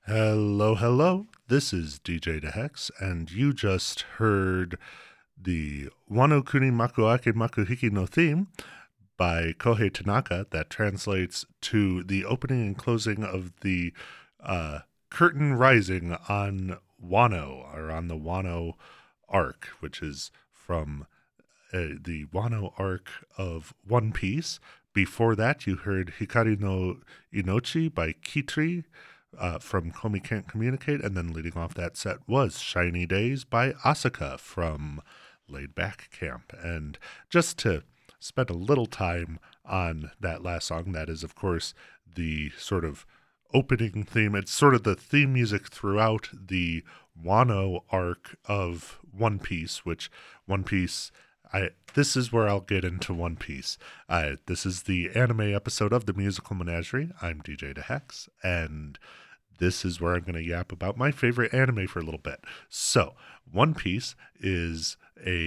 Hello, hello. This is DJ DeHex, and you just heard the Wano Kuni Makuake Makuhiki no theme by Kohei Tanaka that translates to the opening and closing of the uh, curtain rising on Wano, or on the Wano arc, which is from the Wano arc of One Piece. Before that, you heard Hikari no Inochi by Kitri from Komi Can't Communicate, and then leading off that set was Shiny Days by Asaka from Laid Back Camp. And just to spend a little time on that last song, that is, of course, the sort of opening theme. It's sort of the theme music throughout the Wano arc of One Piece, which One Piece this is where I'll get into One Piece. This is the anime episode of the Musical Menagerie. I'm DJ DeHex, and this is where I'm going to yap about my favorite anime for a little bit. So, One Piece is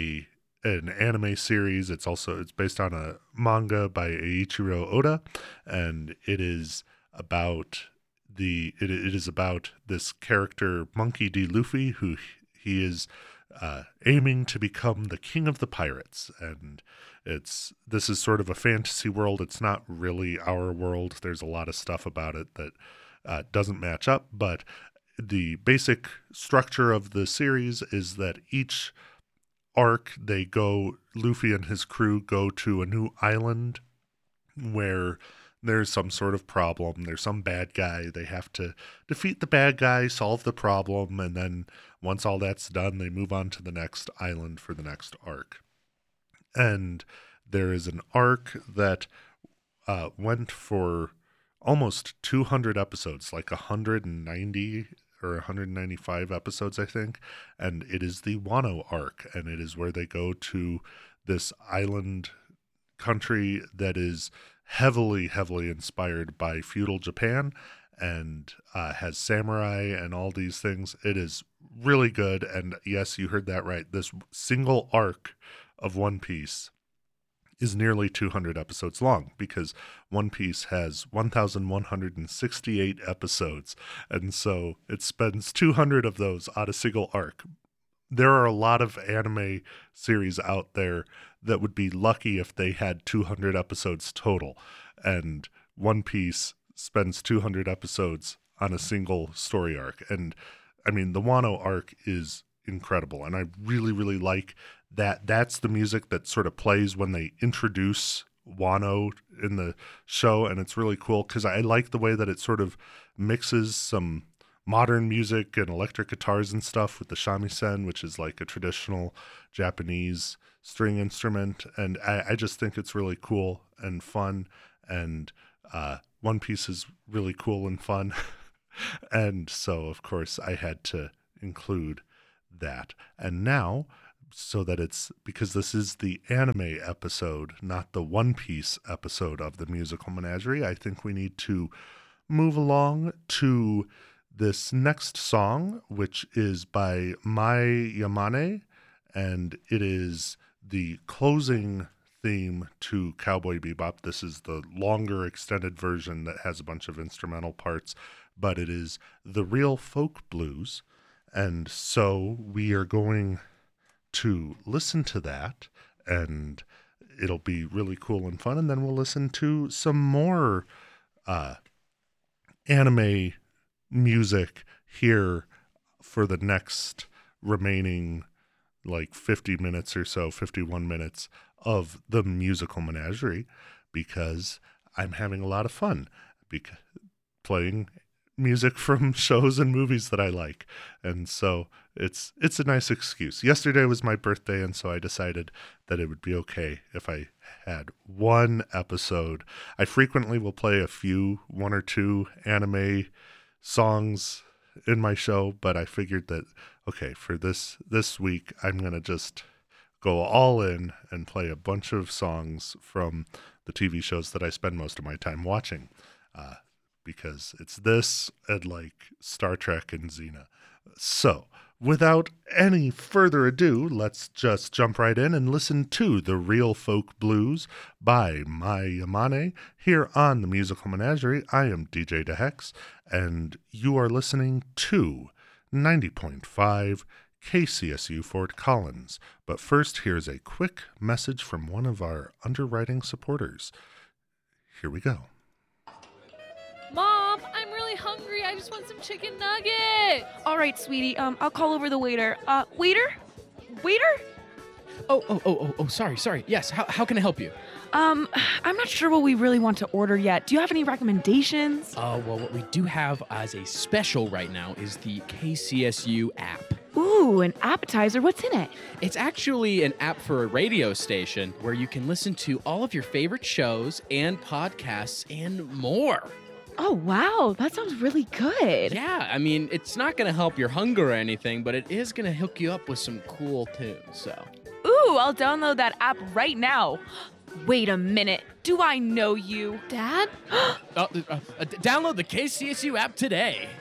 an anime series. It's based on a manga by Eiichiro Oda, and it is about it is about this character Monkey D. Luffy, who he is aiming to become the king of the pirates. And this is sort of a fantasy world. It's not really our world. There's a lot of stuff about it that doesn't match up, but the basic structure of the series is that each arc Luffy and his crew go to a new island where there's some sort of problem. There's some bad guy. They have to defeat the bad guy, solve the problem, and then once all that's done, they move on to the next island for the next arc. And there is an arc that went for almost 200 episodes, like 190 or 195 episodes, I think. And it is the Wano arc, and it is where they go to this island country that is heavily inspired by feudal Japan and has samurai and all these things. It is really good, and yes, you heard that right. This single arc of One Piece is nearly 200 episodes long, because One Piece has 1,168 episodes, and so it spends 200 of those on a single arc. There are a lot of anime series out there that would be lucky if they had 200 episodes total, and One Piece spends 200 episodes on a single story arc. And I mean, the Wano arc is incredible, and I really like that. That's the music that sort of plays when they introduce Wano in the show, and it's really cool because I like the way that it sort of mixes some modern music and electric guitars and stuff with the shamisen, which is like a traditional Japanese string instrument. And I just think it's really cool and fun. And One Piece is really cool and fun. And so, of course, I had to include that. And now, so that it's, because this is the anime episode, not the One Piece episode of the Musical Menagerie, I think we need to move along to this next song, which is by Mai Yamane, and it is the closing theme to Cowboy Bebop. This is the longer extended version that has a bunch of instrumental parts, but it is the real folk blues. And so we are going to listen to that, and it'll be really cool and fun. And then we'll listen to some more anime music here for the next remaining like 50 minutes or so, 51 minutes of the Musical Menagerie, because I'm having a lot of fun playing music from shows and movies that I like. And so it's a nice excuse. Yesterday was my birthday, and so I decided that it would be okay if I had one episode. I frequently will play one or two anime songs in my show, but I figured that, okay, for this week, I'm going to just go all in and play a bunch of songs from the TV shows that I spend most of my time watching, because it's this and like Star Trek and Xena. So without any further ado, let's just jump right in and listen to The Real Folk Blues by Mai Yamane here on the Musical Menagerie. I am DJ DeHex, and you are listening to 90.5 KCSU Fort Collins. But first, here's a quick message from one of our underwriting supporters. Here we go. Mom, I'm really hungry. I just want some chicken nuggets. All right, sweetie. I'll call over the waiter. Waiter? Oh, sorry. Yes, how can I help you? I'm not sure what we really want to order yet. Do you have any recommendations? Well, what we do have as a special right now is the KCSU app. Ooh, an appetizer. What's in it? It's actually an app for a radio station where you can listen to all of your favorite shows and podcasts and more. Oh, wow. That sounds really good. Yeah, I mean, it's not going to help your hunger or anything, but it is going to hook you up with some cool tunes, so. Ooh, I'll download that app right now. Wait a minute. Do I know you? Dad? Download the KCSU app today.